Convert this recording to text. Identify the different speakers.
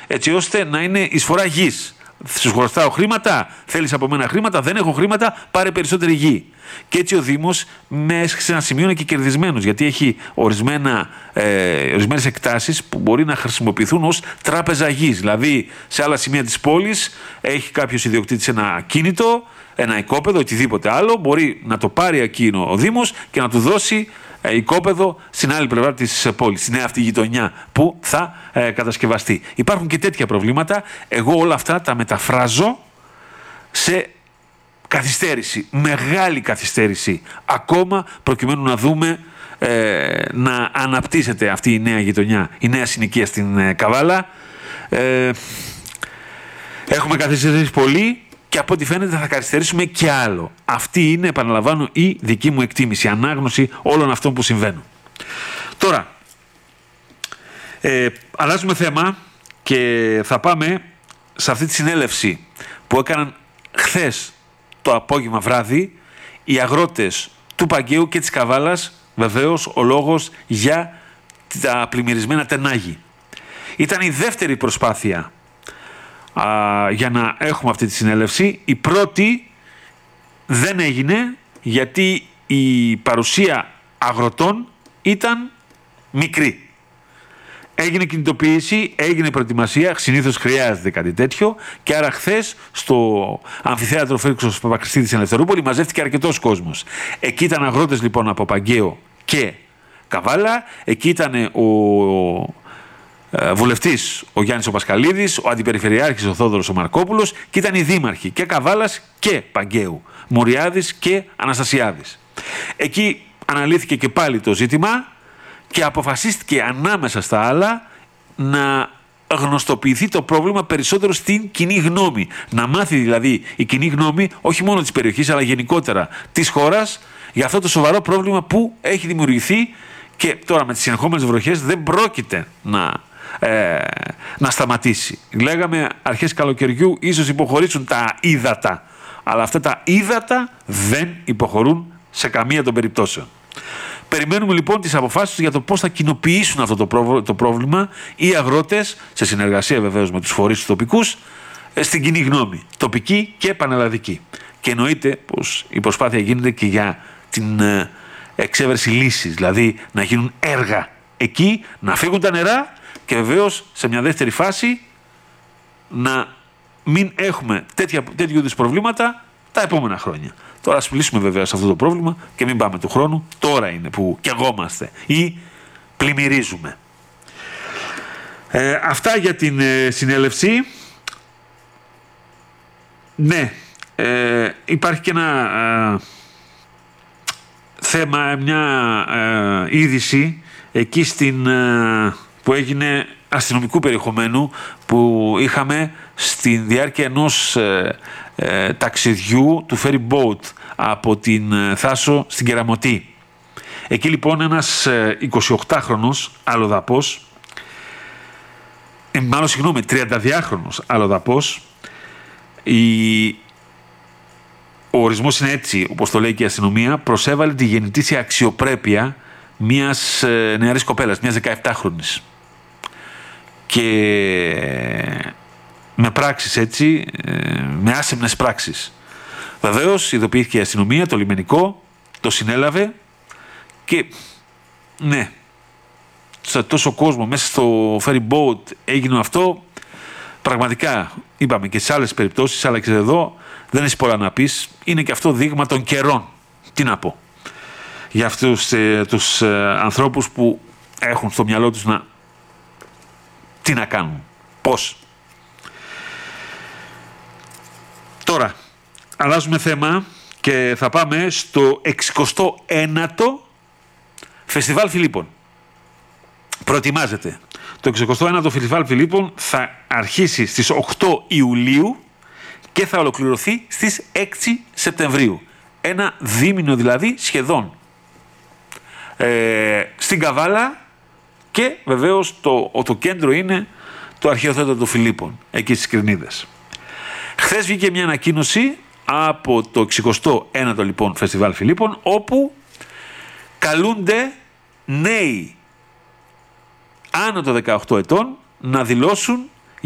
Speaker 1: έτσι ώστε να είναι εισφορά γης. Σου χρωστάω χρήματα, θέλεις από μένα χρήματα, δεν έχω χρήματα, πάρε περισσότερη γη. Και έτσι ο Δήμος μέχρι σε ένα σημείο είναι και κερδισμένος, γιατί έχει ορισμένες εκτάσεις που μπορεί να χρησιμοποιηθούν ως τράπεζα γης. Δηλαδή σε άλλα σημεία της πόλης έχει κάποιος ιδιοκτήτης ένα ακίνητο, ένα οικόπεδο, οτιδήποτε άλλο, μπορεί να το πάρει εκείνο ο Δήμος και να του δώσει οικόπεδο στην άλλη πλευρά της πόλης, στη νέα αυτή γειτονιά που θα κατασκευαστεί. Υπάρχουν και τέτοια προβλήματα. Εγώ όλα αυτά τα μεταφράζω σε καθυστέρηση, μεγάλη καθυστέρηση ακόμα, προκειμένου να δούμε να αναπτύσσεται αυτή η νέα γειτονιά, η νέα συνοικία στην Καβάλα. Έχουμε καθυστερήσει πολύ και από ό,τι φαίνεται θα καθυστερήσουμε και άλλο. Αυτή είναι, επαναλαμβάνω, η δική μου εκτίμηση, ανάγνωση όλων αυτών που συμβαίνουν. Τώρα, αλλάζουμε θέμα και θα πάμε σε αυτή τη συνέλευση που έκαναν χθες το απόγευμα βράδυ οι αγρότες του Παγκαίου και της Καβάλας, βεβαίως ο λόγος για τα πλημμυρισμένα τενάγη. Ήταν η δεύτερη προσπάθεια για να έχουμε αυτή τη συνέλευση. Η πρώτη δεν έγινε γιατί η παρουσία αγροτών ήταν μικρή. Έγινε κινητοποίηση, έγινε προετοιμασία, συνήθως χρειάζεται κάτι τέτοιο και άρα χθες στο αμφιθέατρο Φέλιξος Παπακριστίδη στην Ελευθερούπολη μαζεύτηκε αρκετός κόσμος. Εκεί ήταν αγρότες λοιπόν από Παγκαίο και Καβάλα, εκεί ήταν ο βουλευτής ο Γιάννης ο Πασχαλίδης, ο αντιπεριφερειάρχης ο Θόδωρος ο Μαρκόπουλος και ήταν οι δήμαρχοι και Καβάλας και Παγκαίου, Μουριάδης και Αναστασιάδης. Εκεί αναλύθηκε και πάλι το ζήτημα και αποφασίστηκε ανάμεσα στα άλλα να γνωστοποιηθεί το πρόβλημα περισσότερο στην κοινή γνώμη. Να μάθει δηλαδή η κοινή γνώμη όχι μόνο της περιοχής αλλά γενικότερα της χώρας για αυτό το σοβαρό πρόβλημα που έχει δημιουργηθεί και τώρα με τις συνεχόμενες βροχές δεν πρόκειται να σταματήσει. Λέγαμε αρχές καλοκαιριού ίσως υποχωρήσουν τα ύδατα, αλλά αυτά τα ύδατα δεν υποχωρούν σε καμία των περιπτώσεων. Περιμένουμε λοιπόν τις αποφάσεις για το πώς θα κοινοποιήσουν αυτό το πρόβλημα οι αγρότες, σε συνεργασία βεβαίως με τους φορείς τους τοπικούς, στην κοινή γνώμη, τοπική και πανελλαδική. Και εννοείται πως η προσπάθεια γίνεται και για την εξέβρεση λύσης, δηλαδή να γίνουν έργα εκεί, να φύγουν τα νερά και βεβαίως σε μια δεύτερη φάση να μην έχουμε τέτοιου είδους προβλήματα τα επόμενα χρόνια. Τώρα ας λύσουμε βέβαια σε αυτό το πρόβλημα και μην πάμε του χρόνου. Τώρα είναι που καιγόμαστε ή πλημμυρίζουμε. Αυτά για την συνέλευση. Ναι, υπάρχει και ένα θέμα, μια είδηση εκεί που έγινε αστυνομικού περιεχομένου που είχαμε στη διάρκεια ενός ταξιδιού του ferry boat από την Θάσο στην Κεραμωτή. Εκεί λοιπόν ένας 28χρονος αλλοδαπός, 32χρονος αλλοδαπός, ο ορισμός είναι έτσι όπως το λέει και η αστυνομία, προσέβαλε τη γεννητήσια αξιοπρέπεια μιας νεαρής κοπέλας, μιας 17χρονης. Και με πράξεις έτσι, με άσεμνες πράξεις. Βεβαίως ειδοποιήθηκε η αστυνομία, το λιμενικό, το συνέλαβε και ναι, σε τόσο κόσμο μέσα στο ferry boat έγινε αυτό. Πραγματικά είπαμε και σε άλλες περιπτώσεις, αλλά και εδώ δεν έχει πολλά να πεις. Είναι και αυτό δείγμα των καιρών. Τι να πω για αυτούς τους ανθρώπους που έχουν στο μυαλό τους τι να κάνουν, πώς. Τώρα, αλλάζουμε θέμα και θα πάμε στο 69ο Φεστιβάλ Φιλίππων. Προετοιμάζεται. Το 69ο Φεστιβάλ Φιλίππων θα αρχίσει στις 8 Ιουλίου και θα ολοκληρωθεί στις 6 Σεπτεμβρίου. Ένα δίμηνο δηλαδή σχεδόν. Στην Καβάλα και βεβαίως το κέντρο είναι το αρχαιοθέατρο των Φιλίππων, εκεί στις Κρινίδες. Χθες βγήκε μια ανακοίνωση από το 69ο λοιπόν Φεστιβάλ Φιλίππων, όπου καλούνται νέοι άνω των 18 ετών να δηλώσουν